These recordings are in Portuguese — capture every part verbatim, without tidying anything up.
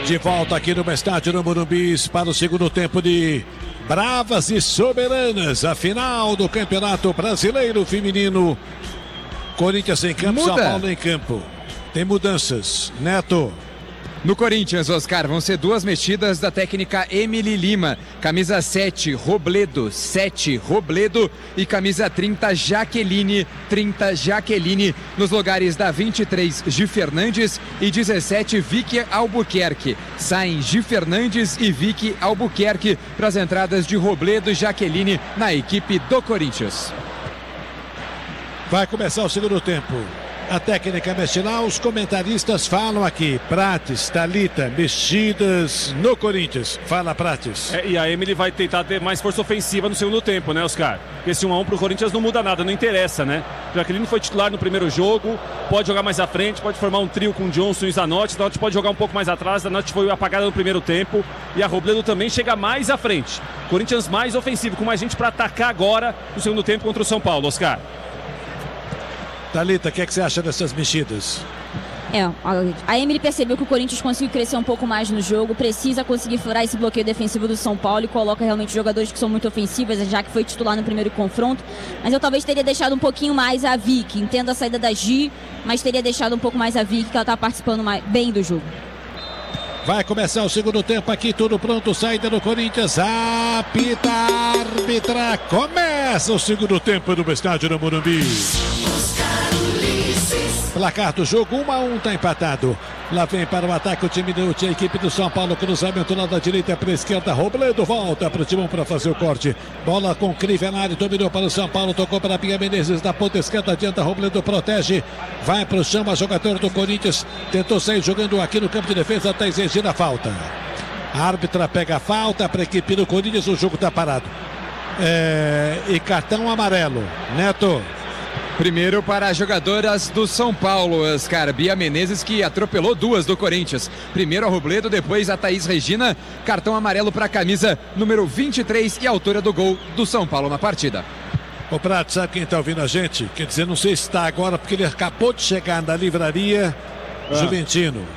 De volta aqui no estádio no Morumbi para o segundo tempo de Bravas e Soberanas, a final do Campeonato Brasileiro Feminino. Corinthians em campo, Muda. São Paulo em campo. Tem mudanças. Neto. No Corinthians, Oscar, vão ser duas mexidas da técnica Emily Lima. Camisa sete, Robledo, sete, Robledo. E camisa trinta, Jaqueline, trinta, Jaqueline. Nos lugares da vinte e três, Gi Fernandes e dezessete, Vicky Albuquerque. Saem Gi Fernandes e Vicky Albuquerque para as entradas de Robledo e Jaqueline na equipe do Corinthians. Vai começar o segundo tempo. A técnica mexe lá, os comentaristas falam aqui. Prates, Thalita, mexidas no Corinthians. Fala, Prates. É, e a Emily vai tentar ter mais força ofensiva no segundo tempo, né, Oscar? Porque esse um a um pro Corinthians não muda nada, não interessa, né? O Jaqueline foi titular no primeiro jogo, pode jogar mais à frente, pode formar um trio com o Johnson e Zanotti. Zanotti pode jogar um pouco mais atrás, Zanotti foi apagada no primeiro tempo. E a Robledo também chega mais à frente. Corinthians mais ofensivo, com mais gente para atacar agora no segundo tempo contra o São Paulo, Oscar. Thalita, o que, é que você acha dessas mexidas? É, a Emily percebeu que o Corinthians conseguiu crescer um pouco mais no jogo, precisa conseguir furar esse bloqueio defensivo do São Paulo e coloca realmente jogadores que são muito ofensivos, já que foi titular no primeiro confronto. Mas eu talvez teria deixado um pouquinho mais a Vicky, entendo a saída da Gi, mas teria deixado um pouco mais a Vicky, que ela está participando mais, bem do jogo. Vai começar o segundo tempo aqui, tudo pronto, saída do Corinthians, apita, arbitra, começa o segundo tempo do estádio no Morumbi. Placar do jogo, um a um, tá empatado. Lá vem para o ataque o time do a equipe do São Paulo, cruzamento lá da direita para a esquerda, Robledo volta para o Timão para fazer o corte. Bola com Crivelari, dominou para o São Paulo, tocou para a Pia Menezes da ponta esquerda, adianta, Robledo protege, vai para o chão, a jogador do Corinthians, tentou sair jogando aqui no campo de defesa, até exigir a falta. A árbitra pega a falta para a equipe do Corinthians, o jogo está parado. É... E cartão amarelo, Neto. Primeiro para as jogadoras do São Paulo, Oscar. Bia Menezes, que atropelou duas do Corinthians. Primeiro a Robledo, depois a Thaís Regina. Cartão amarelo para a camisa número vinte e três e autora do gol do São Paulo na partida. Ô Prato, sabe quem está ouvindo a gente? Quer dizer, não sei se está agora, porque ele acabou de chegar na livraria ah. Juventino.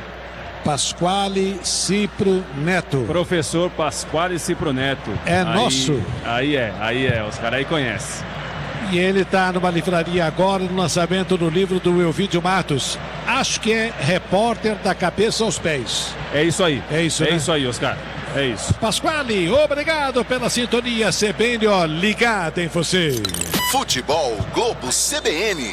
Pasquale Cipro Neto. Professor Pasquale Cipro Neto. É aí, nosso. Aí é, aí é, os caras aí conhecem. E ele está numa livraria agora no lançamento do livro do Elvídio Matos. Acho que é repórter da cabeça aos pés. É isso aí. É isso, É né? isso aí, Oscar. É isso. Pasquale, obrigado pela sintonia. C B N, ó, ligada em você. Futebol Globo C B N.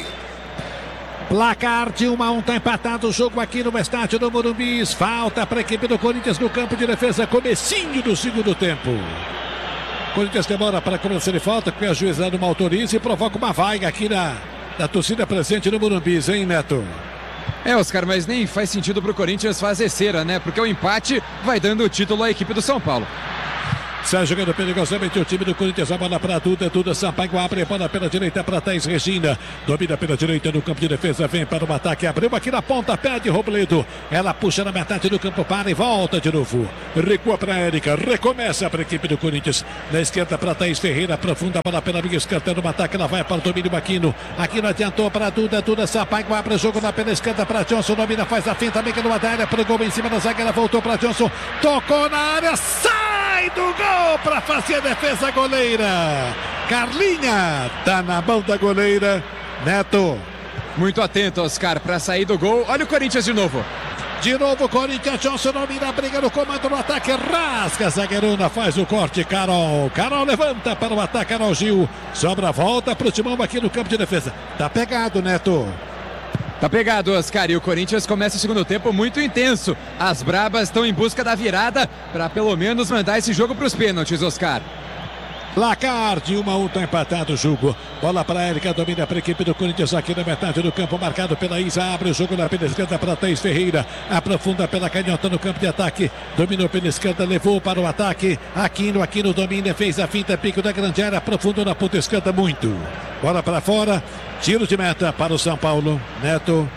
Placar de um a um, tá empatado o jogo aqui no estádio do Morumbi. Falta para a equipe do Corinthians no campo de defesa. Comecinho do segundo tempo. Corinthians demora para cobrança de falta, porque a juizada não autoriza e provoca uma vaga aqui na, na torcida presente no Morumbi, hein, Neto? É, Oscar, mas nem faz sentido pro Corinthians fazer cera, né? Porque o empate vai dando o título à equipe do São Paulo. Sai jogando perigosamente o time do Corinthians, a bola para Duda, Duda Sampaio abre, bola pela direita para Thaís Regina, domina pela direita no campo de defesa, vem para o ataque, abriu aqui na ponta, pede Robledo, ela puxa na metade do campo, para e volta de novo, recua para a Érica, recomeça para a equipe do Corinthians, na esquerda para Thaís Ferreira, aprofunda a bola pela linha esquerda no ataque, ela vai para o domínio Aquino, Aquino adiantou para Duda, Duda Sampaio abre o jogo na pela esquerda para Johnson, domina, faz a finta, meia no área, para o gol em cima da zagueira, voltou para Johnson, tocou na área, sai do gol! Para fazer a defesa goleira. Carlinha tá na mão da goleira. Neto. Muito atento, Oscar, para sair do gol. Olha o Corinthians de novo. De novo o Corinthians, Johnson domina a briga no comando no ataque, rasga a zagueirona, faz o corte, Carol. Carol levanta para o ataque, Carol Gil. Sobra, volta pro Timão aqui no campo de defesa. Tá pegado, Neto. Tá pegado, Oscar, e o Corinthians começa o segundo tempo muito intenso. As brabas estão em busca da virada para pelo menos mandar esse jogo para os pênaltis, Oscar. Placar de um a um, tá empatado o jogo. Bola para a Érica, domina para a equipe do Corinthians aqui na metade do campo, marcado pela Isa, abre o jogo na pela esquerda para Thaís Ferreira, aprofunda pela canhota no campo de ataque, dominou pela esquerda, levou para o ataque, Aquino, Aquino domina, fez a finta, pico da grande área, aprofundou na ponta esquerda muito. Bola para fora, tiro de meta para o São Paulo, Neto.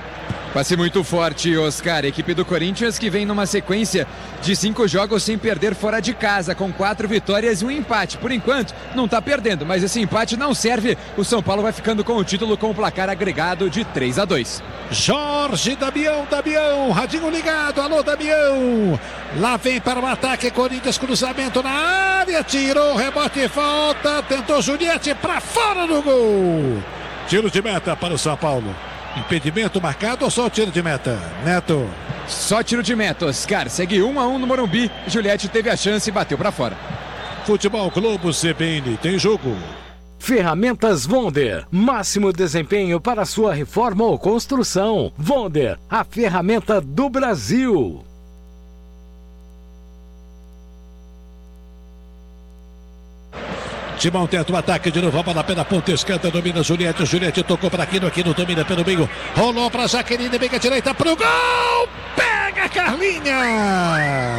Passe muito forte, Oscar. Equipe do Corinthians que vem numa sequência de cinco jogos sem perder fora de casa, com quatro vitórias e um empate. Por enquanto, não está perdendo, mas esse empate não serve. O São Paulo vai ficando com o título com o placar agregado de três a dois. Jorge Damião, Damião, radinho ligado, alô Damião. Lá vem para o ataque, Corinthians, cruzamento na área, tirou, rebote e falta, tentou Juliette para fora do gol. Tiro de meta para o São Paulo. Impedimento marcado ou só tiro de meta? Neto. Só tiro de meta, Oscar. Segue um a um no Morumbi. Juliette teve a chance e bateu para fora. Futebol Globo C B N, tem jogo. Ferramentas Wonder. Máximo desempenho para sua reforma ou construção. Wonder, a ferramenta do Brasil. Timão tenta o ataque de novo, a bola pela ponta esquerda, domina Juliette, Juliette tocou para Aquino, Aquino domina pelo meio, rolou para Jaqueline, meia direita pro gol, pega Carlinha!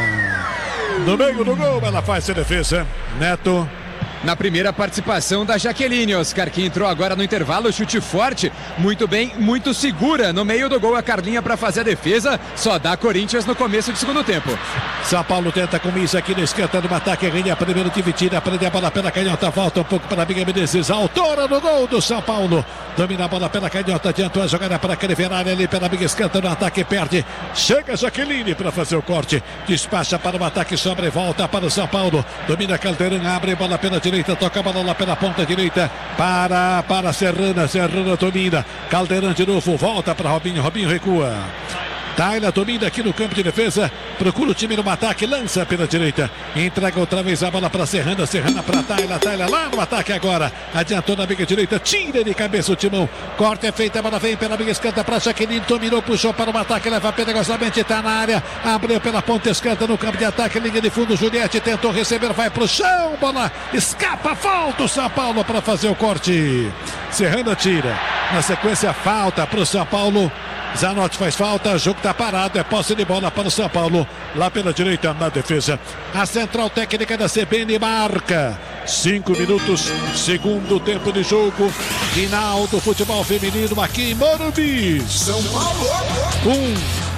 No meio do gol, ela faz a defesa, Neto. Na primeira participação da Jaqueline, Oscar, que entrou agora no intervalo, chute forte, muito bem, muito segura. No meio do gol, a Carlinha para fazer a defesa, só dá Corinthians no começo do segundo tempo. São Paulo tenta com isso aqui na esquerda do ataque, ganha primeiro dividida, prende a bola pela canhota, volta um pouco para a Bia Menezes, autora do gol do São Paulo, domina a bola pela canhota, adiantou a jogada para Creverari ali pela Bia esquerda no ataque, perde, chega Jaqueline para fazer o corte, despacha para o ataque, sobra e volta para o São Paulo, domina Caldeirão, abre bola pela direita, toca a bola lá pela ponta direita, para, para Serrana, Serrana domina, Caldeirão de novo, volta para Robinho, Robinho recua. Taila domina aqui no campo de defesa, procura o time no ataque, lança pela direita, entrega outra vez a bola para Serrana, Serrana para Taila, Taila lá no ataque agora, adiantou na biga direita, tira de cabeça o Timão, corte é feito, a bola vem pela biga esquerda para Jaqueline, dominou, puxou para o ataque, leva perigosamente, está na área, abriu pela ponta esquerda no campo de ataque, linha de fundo, Juliette tentou receber, vai pro chão, bola escapa, falta o São Paulo para fazer o corte, Serrana tira, na sequência falta para o São Paulo. Zanotti faz falta, o jogo está parado, é posse de bola para o São Paulo, lá pela direita na defesa. A central técnica da C B N marca cinco minutos, segundo tempo de jogo, final do futebol feminino aqui em Morumbi. São Paulo, um,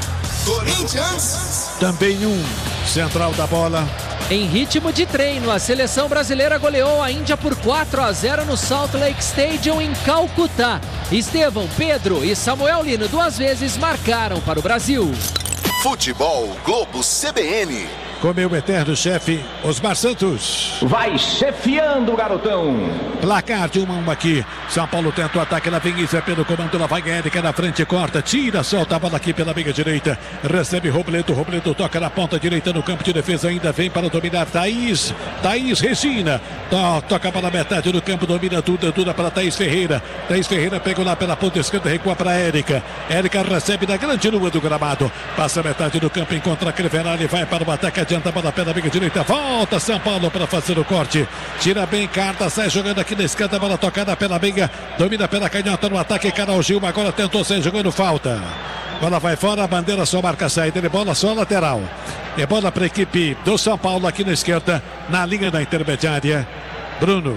Corinthians, também um, central da bola. Em ritmo de treino, a seleção brasileira goleou a Índia por quatro a zero no Salt Lake Stadium em Calcutá. Estevão, Pedro e Samuel Lino duas vezes marcaram para o Brasil. Futebol Globo C B N. Com meu eterno chefe, Osmar Santos. Vai chefiando, garotão. Placar de uma a uma aqui. São Paulo tenta o ataque, ela vem Isa pelo comando, lá vai Érica na frente, corta, tira, solta a bola aqui pela meia direita. Recebe Robledo, Robledo toca na ponta direita no campo de defesa, ainda vem para dominar Thaís. Thaís Regina. To, toca a bola na metade do campo, domina tudo, tudo para Thaís Ferreira. Thaís Ferreira pegou lá pela ponta esquerda, recua para Érica. Érica recebe na grande lua do gramado. Passa a metade do campo, encontra a Creverari, vai para o ataque, adianta a bola pela meia direita, volta São Paulo para fazer o corte, tira bem Carta, sai jogando aqui na esquerda, bola tocada pela meia, domina pela canhota no ataque, Carol Gilma agora tentou sair jogando falta, bola vai fora, a bandeira só marca a saída, ele bola só lateral, é bola para a equipe do São Paulo aqui na esquerda, na linha da intermediária, Bruno.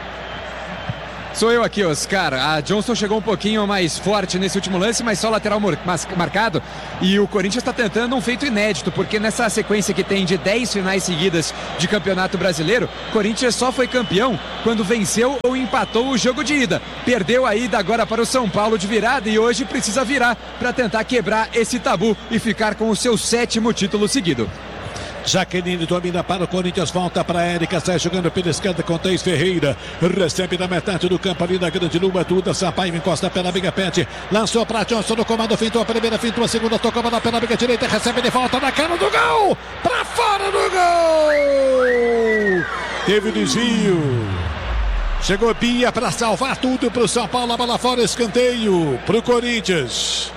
Sou eu aqui, Oscar. A Johnson chegou um pouquinho mais forte nesse último lance, mas só lateral marcado. E o Corinthians está tentando um feito inédito, porque nessa sequência que tem de dez finais seguidas de Campeonato Brasileiro, o Corinthians só foi campeão quando venceu ou empatou o jogo de ida. Perdeu a ida agora para o São Paulo de virada e hoje precisa virar para tentar quebrar esse tabu e ficar com o seu sétimo título seguido. Jaqueline domina para o Corinthians, volta para a Érica, sai jogando pela esquerda com Thaís Ferreira, recebe na metade do campo ali na grande lua, Duda Sampaio encosta pela amiga Pet, lançou para Johnson no comando, fintou a primeira, fintou a segunda, tocou lá pela amiga direita, recebe de volta na cara do gol, para fora do gol, teve desvio, chegou Bia para salvar tudo para o São Paulo, a bola fora, escanteio para o Corinthians.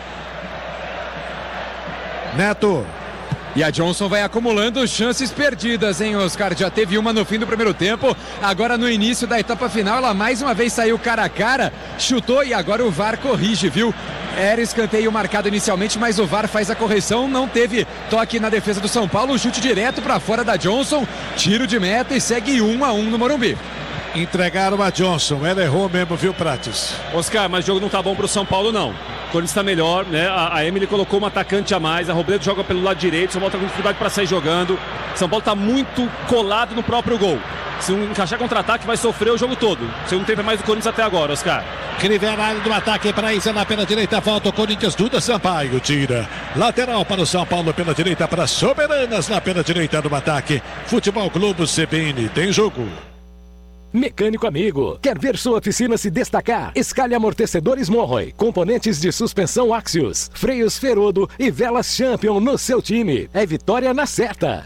Neto. E a Johnson vai acumulando chances perdidas, hein, Oscar? Já teve uma no fim do primeiro tempo, agora no início da etapa final, ela mais uma vez saiu cara a cara, chutou e agora o V A R corrige, viu? Era escanteio marcado inicialmente, mas o V A R faz a correção, não teve toque na defesa do São Paulo, chute direto para fora da Johnson, tiro de meta e segue um a um no Morumbi. Entregaram a Johnson, ela errou mesmo, viu, Prates? Oscar, mas o jogo não tá bom pro São Paulo, não. O Corinthians está melhor, né? A, a Emily colocou um atacante a mais, a Robledo joga pelo lado direito, São Paulo está com dificuldade para sair jogando. São Paulo está muito colado no próprio gol. Se um encaixar contra-ataque, vai sofrer o jogo todo. Segundo tempo é mais do Corinthians até agora, Oscar. Crivellari do ataque para Isa lá pela direita, volta o Corinthians, Duda Sampaio tira. Lateral para o São Paulo pela direita, para Soberanas lá pela direita do ataque. Futebol Globo C B N, tem jogo. Mecânico amigo, quer ver sua oficina se destacar? Escalhe amortecedores Monroy, componentes de suspensão Axios, freios Ferodo e velas Champion no seu time. É vitória na certa.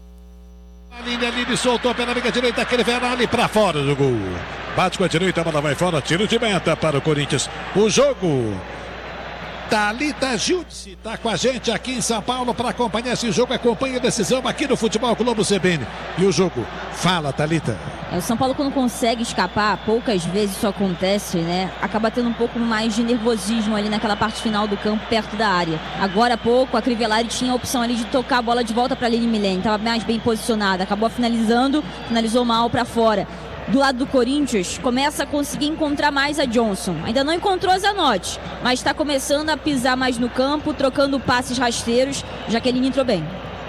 A linha ali soltou pela amiga direita, Crivellari para fora do gol. Bate com a direita, a bola vai fora, tiro de meta para o Corinthians. O jogo... Thalita Judice está com a gente aqui em São Paulo para acompanhar esse jogo. Acompanha a decisão aqui no Futebol Globo C B N. E o jogo? Fala, Thalita. É, o São Paulo, quando consegue escapar, poucas vezes isso acontece, né? Acaba tendo um pouco mais de nervosismo ali naquela parte final do campo, perto da área. Agora há pouco, a Crivellari tinha a opção ali de tocar a bola de volta para a Aline Milene. Estava mais bem posicionada. Acabou finalizando, finalizou mal para fora. Do lado do Corinthians, começa a conseguir encontrar mais a Johnson. Ainda não encontrou a Zanotti, mas está começando a pisar mais no campo, trocando passes rasteiros. Jaqueline entrou bem.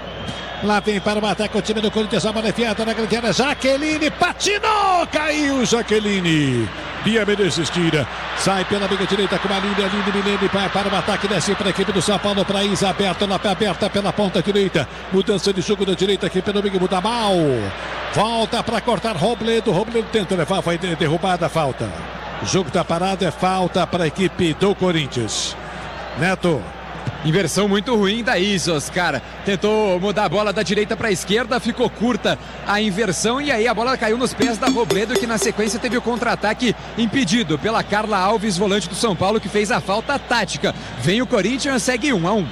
Lá vem para o ataque o time do Corinthians, a bola enfiada na grande área. Jaqueline patinou, caiu Jaqueline. Bia Menezes tira, sai pela amiga direita com a linha, linha Milene para, para o ataque, desce para a equipe do São Paulo, para Isa aberta, lá aberta pela ponta direita. Mudança de jogo da direita aqui pelo amigo, muda mal. Volta para cortar Robledo, Robledo tenta levar, foi derrubada a falta. O jogo está parado, é falta para a equipe do Corinthians. Neto. Inversão muito ruim da Isa, Oscar. Tentou mudar a bola da direita para a esquerda, ficou curta a inversão e aí a bola caiu nos pés da Robledo, que na sequência teve o contra-ataque impedido pela Carla Alves, volante do São Paulo, que fez a falta tática. Vem o Corinthians, segue um a um.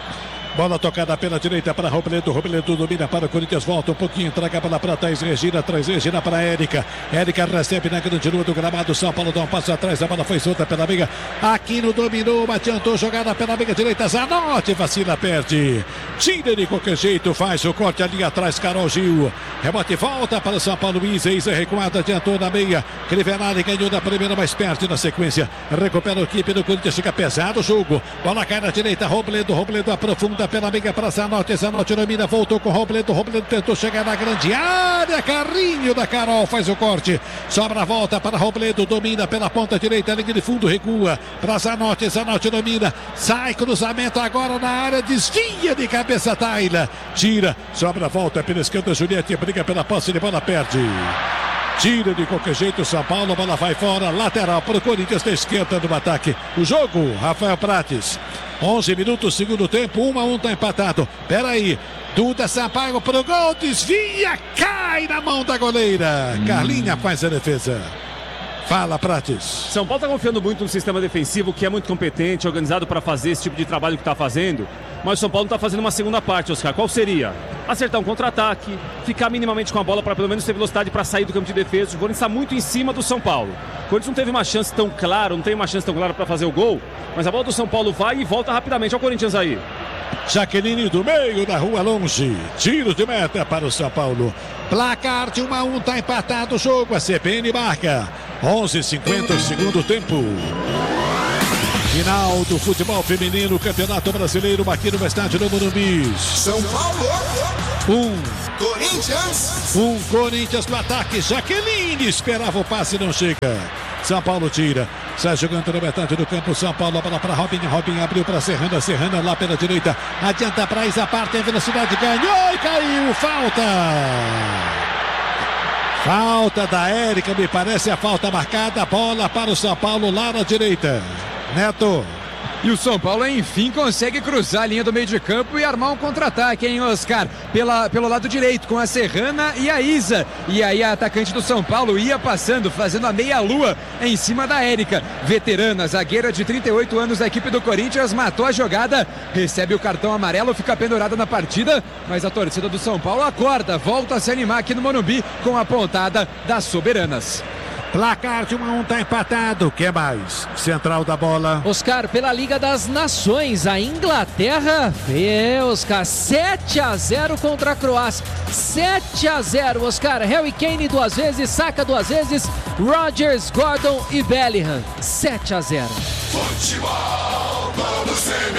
Bola tocada pela direita para Robledo. Robledo domina para o Corinthians. Volta um pouquinho. Entrega a bola para Thaís Regina. Traz Regina para Érica. Érica recebe na grande lua do gramado. São Paulo dá um passo atrás. A bola foi solta pela amiga. Aquino dominou. Adiantou. Jogada pela amiga direita. Zanotti vacila, perde. Tira de qualquer jeito. Faz o corte ali atrás. Carol Gil. Rebote volta para o São Paulo. Isa. Isa recuada. Adiantou na meia. Crivellari ganhou da primeira, mas perde na sequência. Recupera a equipe do Corinthians. Fica pesado o jogo. Bola cai na direita. Robledo. Robledo aprofunda pela amiga para Zanotti, Zanotti domina, voltou com o Robledo, Robledo tentou chegar na grande área, carrinho da Carol, faz o corte, sobra a volta para Robledo, domina pela ponta direita, linha de fundo, recua para Zanotti, Zanotti domina, sai cruzamento agora na área, desvia de cabeça Tayla, tira, sobra a volta pela esquerda, Juliette briga pela posse de bola, perde. Tira de qualquer jeito São Paulo, a bola vai fora, lateral para o Corinthians da esquerda no ataque. O jogo, Rafael Prates. onze minutos, segundo tempo, um a um, tá empatado. Peraí, Duda Sampaio pro gol, desvia, cai na mão da goleira. Hum. Carlinha faz a defesa. Fala, Prates. São Paulo está confiando muito no sistema defensivo, que é muito competente, organizado para fazer esse tipo de trabalho que está fazendo. Mas o São Paulo não está fazendo uma segunda parte, Oscar. Qual seria? Acertar um contra-ataque, ficar minimamente com a bola para pelo menos ter velocidade para sair do campo de defesa. O Corinthians está muito em cima do São Paulo. O Corinthians não teve uma chance tão clara, não tem uma chance tão clara para fazer o gol, mas a bola do São Paulo vai e volta rapidamente. Olha o Corinthians aí. Jaqueline do meio da rua, longe. Tiro de meta para o São Paulo. Placar de um a um, tá empatado o jogo. A C B N marca onze e cinquenta, segundo tempo. Final do futebol feminino, Campeonato Brasileiro, aqui no estádio do Morumbi. São Paulo. Um. Corinthians. Um Corinthians no ataque. Jaqueline esperava o passe, não chega. São Paulo tira. Sai jogando na metade do campo. São Paulo, a bola para Robinho. Robinho abriu para Serrana. Serrana lá pela direita. Adianta para Isa, parte em velocidade. Ganhou e caiu. Falta. Falta da Érica, me parece a falta marcada. Bola para o São Paulo lá na direita. Neto. E o São Paulo, enfim, consegue cruzar a linha do meio de campo e armar um contra-ataque, hein, Oscar? Pela, pelo lado direito, com a Serrana e a Isa. E aí a atacante do São Paulo ia passando, fazendo a meia-lua em cima da Érica. Veterana, zagueira de trinta e oito anos da equipe do Corinthians, matou a jogada, recebe o cartão amarelo, fica pendurada na partida, mas a torcida do São Paulo acorda, volta a se animar aqui no Morumbi com a pontada das Soberanas. Placar de um a um, tá empatado. O que mais? Central da bola. Oscar, pela Liga das Nações, a Inglaterra, é, Oscar, sete a zero contra a Croácia. sete a zero, Oscar. Harry Kane duas vezes, Saka duas vezes, Rodgers, Gordon e Bellingham. sete a zero. Futebol, vamos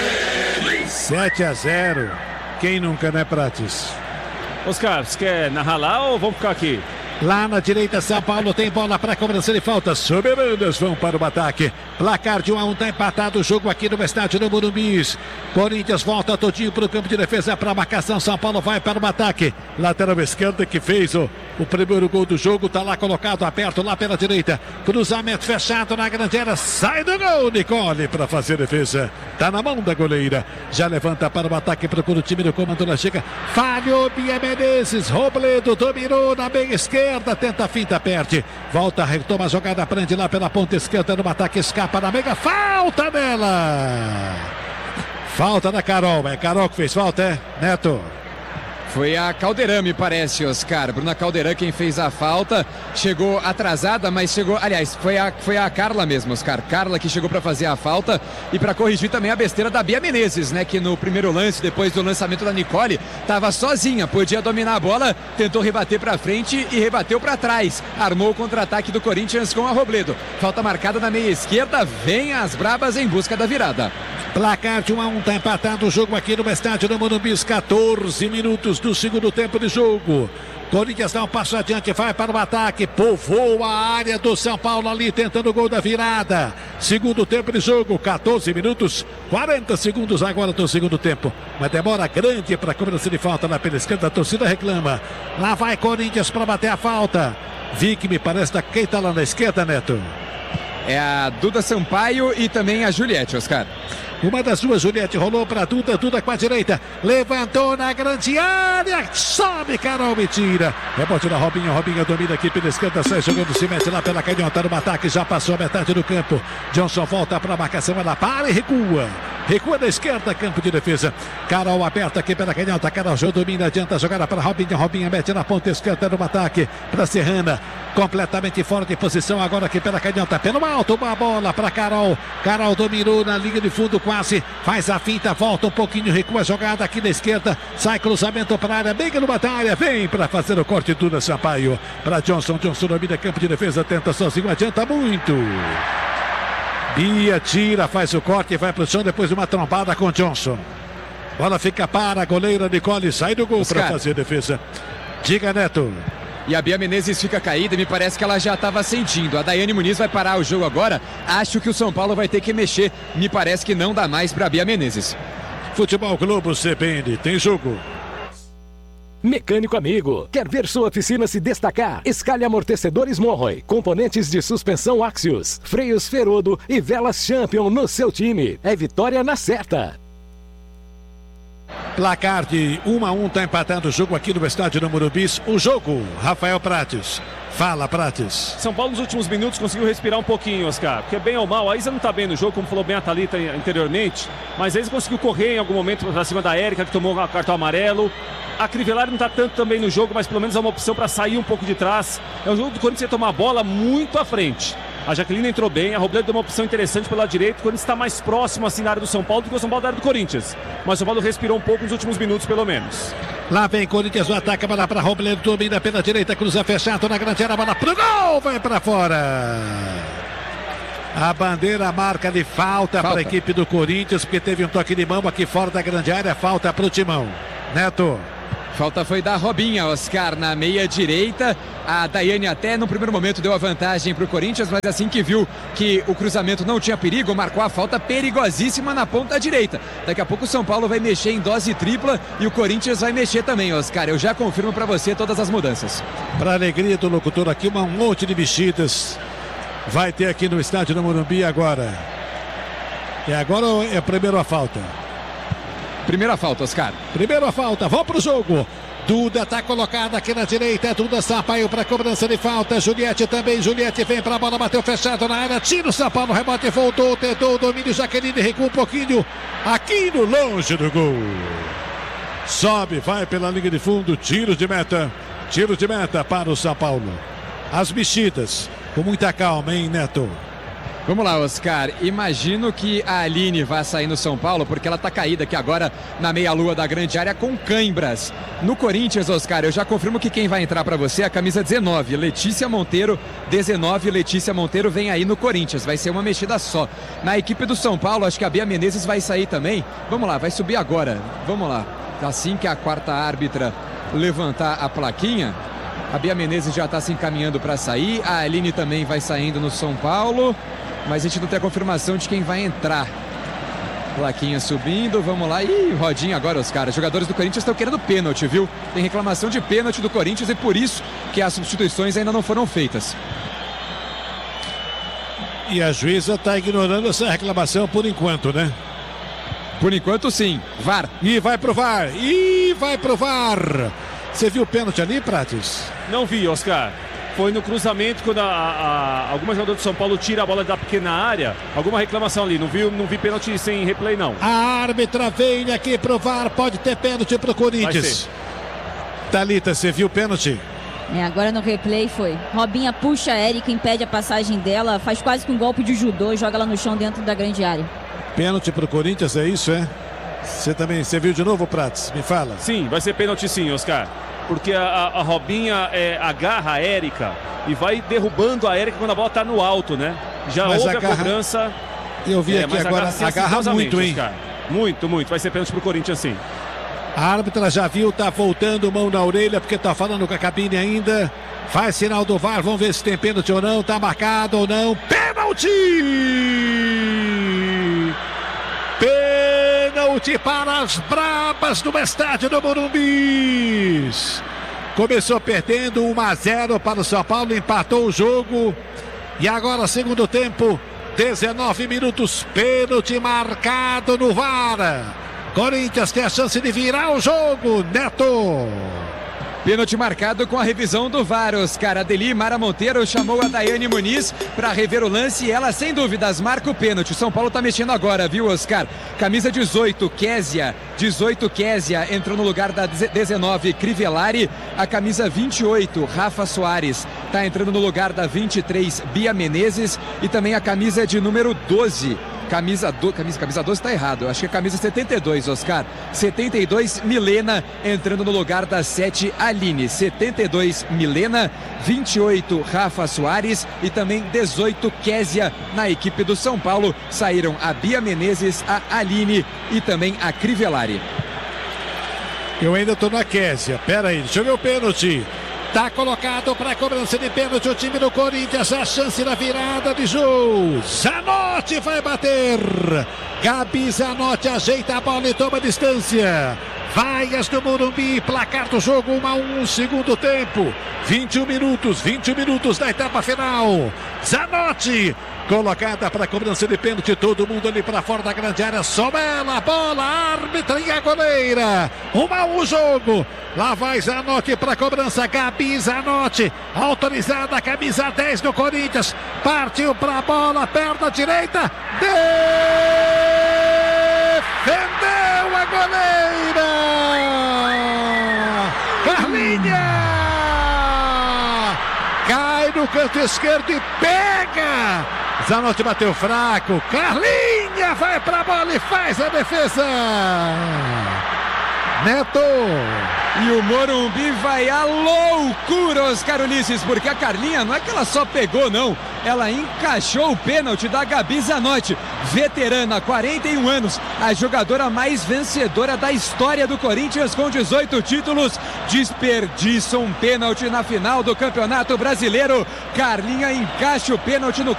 ser sete a zero. Quem nunca, né, Prates? Oscar, você quer narrar lá ou vamos ficar aqui? Lá na direita, São Paulo tem bola para cobrança de falta. Soberanas vão para o ataque. Placar de um a um, tá empatado o jogo aqui no estádio do Morumbi. Corinthians volta todinho para o campo de defesa para a marcação. São Paulo vai para o ataque. Lateral esquerda que fez o, o primeiro gol do jogo. Tá lá colocado aberto lá pela direita. Cruzamento fechado na grande área. Sai do gol, Nicole, para fazer defesa. Tá na mão da goleira. Já levanta para o ataque, procura o time do comando. Lá chega. Falhou Bia Menezes. Robledo dominou na meia esquerda. Tenta a finta, perde. Volta, retoma a jogada, prende lá pela ponta esquerda no ataque, escapa na mega. Falta dela! Falta da Carol. É Carol que fez falta, é? Neto. Foi a Caldeirão, me parece, Oscar. Bruna Caldeirão quem fez a falta. Chegou atrasada, mas chegou... Aliás, foi a, foi a Carla mesmo, Oscar. Carla que chegou para fazer a falta e para corrigir também a besteira da Bia Menezes, né? Que no primeiro lance, depois do lançamento da Nicole, estava sozinha, podia dominar a bola, tentou rebater para frente e rebateu para trás. Armou o contra-ataque do Corinthians com a Robledo. Falta marcada na meia esquerda, vem as brabas em busca da virada. Placar de um a um, tá empatado o jogo aqui no estádio do Morumbi, quatorze minutos do segundo tempo de jogo. Corinthians dá um passo adiante, vai para o ataque, povoa a área do São Paulo ali, tentando o gol da virada. Segundo tempo de jogo, quatorze minutos, quarenta segundos agora do segundo tempo. Uma demora grande para a cobrança de falta lá pela esquerda, a torcida reclama. Lá vai Corinthians para bater a falta. Vic, me parece, da quem tá lá na esquerda, Neto? É a Duda Sampaio e também a Juliette, Oscar. Uma das duas, Juliette, rolou para Duda, Duda com a direita, levantou na grande área, sobe, Carol, me tira. Rebote da Robinha, Robinha domina aqui pela esquerda, sai jogando, se mete lá pela canhota no ataque, já passou a metade do campo. Johnson volta para a marcação, ela para e recua. Recua da esquerda, campo de defesa. Carol aberta aqui pela canhota, Carol já domina, adianta a jogada para Robinha, Robinha mete na ponta esquerda no ataque, para Serrana, completamente fora de posição, agora aqui pela canhota, pelo alto, uma bola para Carol. Carol dominou na linha de fundo, quase, faz a finta, volta um pouquinho, recua a jogada aqui na esquerda, sai cruzamento para a área, bem no batalha, vem para fazer o corte tudo, Sampaio, para Johnson, Johnson domina campo de defesa, tenta sozinho, adianta muito. Bia tira, faz o corte e vai para o chão depois de uma trombada com Johnson. Bola fica para a goleira Nicole, sai do gol para fazer a defesa. Diga, Neto. E a Bia Menezes fica caída e me parece que ela já estava sentindo. A Daiane Muniz vai parar o jogo agora. Acho que o São Paulo vai ter que mexer. Me parece que não dá mais para a Bia Menezes. Futebol Globo C B N, tem jogo. Mecânico amigo, quer ver sua oficina se destacar? Escalhe amortecedores Monroy, componentes de suspensão Axios, freios Ferodo e velas Champion no seu time. É vitória na certa. Placar de um a um, tá empatando o jogo aqui no estádio do Morumbi. O jogo, Rafael Prates. Fala, Prates. São Paulo nos últimos minutos conseguiu respirar um pouquinho, Oscar. Porque bem ou mal, a Isa não tá bem no jogo, como falou bem a Thalita anteriormente. Mas a Isa conseguiu correr em algum momento pra cima da Érica, que tomou o cartão amarelo. A Crivellari não tá tanto também no jogo, mas pelo menos é uma opção para sair um pouco de trás. É um jogo do Corinthians tomar a bola muito à frente. A Jaqueline entrou bem, a Robledo deu uma opção interessante pelo lado direito. O Corinthians está mais próximo assim na área do São Paulo do que o São Paulo da área do Corinthians. Mas o São Paulo respirou um pouco nos últimos minutos, pelo menos. Lá vem Corinthians, o ataque, a bola para Robledo, domina pela direita, cruza fechado na grande área, a bola pro gol, vai para fora. A bandeira marca de falta, falta. para a equipe do Corinthians, porque teve um toque de mão aqui fora da grande área, falta para o Timão. Neto. Falta foi da Robinha, Oscar, na meia direita. A Daiane até no primeiro momento deu a vantagem para o Corinthians, mas assim que viu que o cruzamento não tinha perigo, marcou a falta perigosíssima na ponta direita. Daqui a pouco o São Paulo vai mexer em dose tripla e o Corinthians vai mexer também, Oscar. Eu já confirmo para você todas as mudanças. Para alegria do locutor aqui, um monte de mexidas vai ter aqui no estádio do Morumbi agora. E agora é primeiro a falta. Primeira falta, Oscar. Primeira falta, vamos pro jogo. Duda está colocada aqui na direita. Duda Sampaio para cobrança de falta. Juliette também. Juliette vem para a bola, bateu fechado na área. Tira o São Paulo, rebote, voltou, tentou o domínio. Jaqueline recua um pouquinho. Aqui no longe do gol. Sobe, vai pela linha de fundo. Tiros de meta. Tiros de meta para o São Paulo. As mexidas. com muita calma, hein, Neto? Vamos lá, Oscar. Imagino que a Aline vai sair no São Paulo, porque ela tá caída aqui agora na meia-lua da grande área com cãibras. No Corinthians, Oscar, eu já confirmo que quem vai entrar para você é a camisa dezenove, Letícia Monteiro. dezenove, Letícia Monteiro vem aí no Corinthians. Vai ser uma mexida só. Na equipe do São Paulo, acho que a Bia Menezes vai sair também. Vamos lá, vai subir agora. Vamos lá. Assim que a quarta árbitra levantar a plaquinha, a Bia Menezes já está se encaminhando para sair. A Aline também vai saindo no São Paulo. Mas a gente não tem a confirmação de quem vai entrar. Plaquinha subindo, vamos lá. Ih, rodinha agora, os caras. Jogadores do Corinthians estão querendo pênalti, viu? Tem reclamação de pênalti do Corinthians e por isso que as substituições ainda não foram feitas. E a juíza está ignorando essa reclamação por enquanto, né? Por enquanto, sim. V A R. E vai pro V A R. E vai pro V A R. Você viu o pênalti ali, Prates? Não vi, Oscar. Foi no cruzamento quando a, a, alguma jogadora de São Paulo tira a bola da pequena área. Alguma reclamação ali. Não vi, não vi pênalti sem replay, não. A árbitra vem aqui pro V A R. Pode ter pênalti pro Corinthians. Thalita, você viu o pênalti? É, agora no replay foi. Robinha puxa a Érica, impede a passagem dela, faz quase que um golpe de judô e joga ela no chão dentro da grande área. Pênalti pro Corinthians, é isso, é? Você também, você viu de novo, Prates? Me fala. Sim, vai ser pênalti sim, Oscar. Porque a, a, a Robinha é, agarra a Érica e vai derrubando a Érica quando a bola tá no alto, né? Já mas houve agarra... a cobrança. Eu vi é, aqui agora, agarra, agarra muito, hein? Oscar. Muito, muito. Vai ser pênalti pro Corinthians sim. A árbitra já viu, tá voltando mão na orelha, porque tá falando com a cabine ainda. Faz sinal do V A R, vamos ver se tem pênalti ou não, tá marcado ou não. Pênalti! Pênalti para as brabas do estádio do Morumbi. Começou perdendo um a zero para o São Paulo, empatou o jogo. E agora, segundo tempo, dezenove minutos, pênalti marcado no V A R. Corinthians tem a chance de virar o jogo, Neto. Pênalti marcado com a revisão do V A R. Oscar, Adeli Mara Monteiro chamou a Daiane Muniz para rever o lance e ela, sem dúvidas, marca o pênalti. São Paulo tá mexendo agora, viu, Oscar? Camisa dezoito, Késia. dezoito, Késia entrou no lugar da dezenove, Crivellari. A camisa vinte e oito, Rafa Soares, tá entrando no lugar da vinte e três, Bia Menezes. E também a camisa de número doze. Camisa, do, camisa, camisa doze está errado, acho que é camisa setenta e dois, Oscar. setenta e dois, Milena, entrando no lugar da sete, Aline. setenta e dois, Milena. vinte e oito, Rafa Soares. E também dezoito, Késia, na equipe do São Paulo. Saíram a Bia Menezes, a Aline e também a Crivellari. Eu ainda tô na Késia, pera aí, deixa eu ver o pênalti. Tá colocado para a cobrança de pênalti o time do Corinthians, a chance da virada de jogo. Zanotti vai bater. Gabi Zanotti ajeita a bola e toma distância. Vaias do Morumbi, placar do jogo um a um, segundo tempo. vinte e um minutos, vinte e um minutos da etapa final. Zanotti colocada para a cobrança de pênalti, todo mundo ali para fora da grande área, só ela, bola, árbitra e a goleira. um a um o jogo. Lá vai Zanotti para a cobrança, Gabi Zanotti, autorizada a camisa dez do Corinthians, partiu para a bola, perna direita, defendeu a goleira, Carlinha, cai no canto esquerdo e pega. Zanotti bateu fraco, Carlinha vai para a bola e faz a defesa. Neto. E o Morumbi vai à loucura, Oscar Ulisses, porque a Carlinha não é que ela só pegou, não. Ela encaixou o pênalti da Gabi Zanotti, veterana, quarenta e um anos, a jogadora mais vencedora da história do Corinthians com dezoito títulos. Desperdiça um pênalti na final do Campeonato Brasileiro. Carlinha encaixa o pênalti no